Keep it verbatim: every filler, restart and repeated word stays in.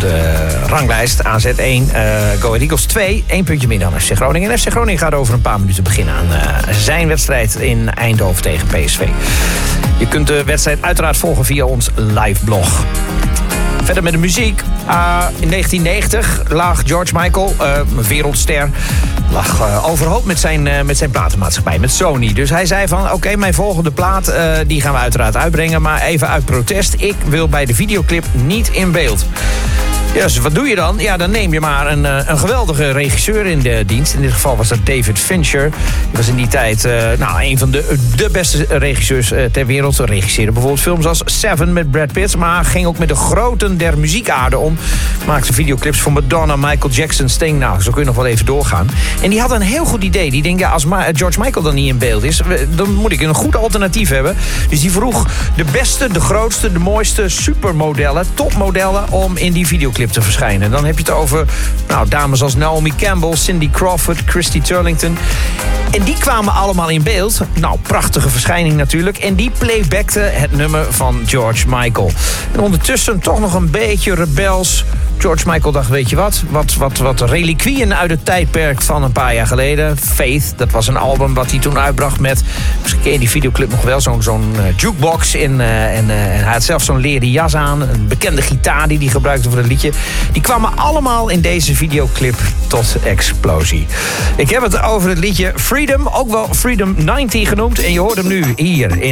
de ranglijst. A Z één, uh, Go Ahead Eagles twee. Eén puntje meer dan F C Groningen. En F C Groningen gaat over een paar minuten beginnen aan uh, zijn wedstrijd in Eindhoven tegen P S V. Je kunt de wedstrijd uiteraard volgen via ons live blog. Verder met de muziek. Uh, in negentien negentig lag George Michael, uh, een wereldster, lag uh, overhoop met zijn, uh, met zijn platenmaatschappij, met Sony. Dus hij zei van, oké, okay, mijn volgende plaat, uh, die gaan we uiteraard uitbrengen. Maar even uit protest, ik wil bij de videoclip niet in beeld. Ja, dus wat doe je dan? Ja, dan neem je maar een, een geweldige regisseur in de dienst. In dit geval was dat David Fincher. Die was in die tijd uh, nou, een van de, de beste regisseurs uh, ter wereld. Hij regisseerde bijvoorbeeld films als Seven met Brad Pitt. Maar ging ook met de groten der muziekaarde om. Maakte videoclips voor Madonna, Michael Jackson, Sting. Nou, zo kun je nog wel even doorgaan. En die had een heel goed idee. Die denkt, ja, als Ma- George Michael dan niet in beeld is, dan moet ik een goed alternatief hebben. Dus die vroeg de beste, de grootste, de mooiste supermodellen, topmodellen om in die videoclip te verschijnen. Dan heb je het over nou, dames als Naomi Campbell, Cindy Crawford, Christy Turlington. En die kwamen allemaal in beeld. Nou, prachtige verschijning natuurlijk. En die playbackten het nummer van George Michael. En ondertussen toch nog een beetje rebels. George Michael dacht, weet je wat? Wat, wat, wat reliquieën uit het tijdperk van een paar jaar geleden. Faith, dat was een album wat hij toen uitbracht met, misschien ken je die videoclip nog wel, zo'n, zo'n uh, jukebox in. Uh, en, uh, en hij had zelf zo'n leren jas aan. Een bekende gitaar die hij gebruikte voor het liedje. Die kwamen allemaal in deze videoclip tot explosie. Ik heb het over het liedje Freedom, ook wel Freedom negentig genoemd. En je hoort hem nu hier in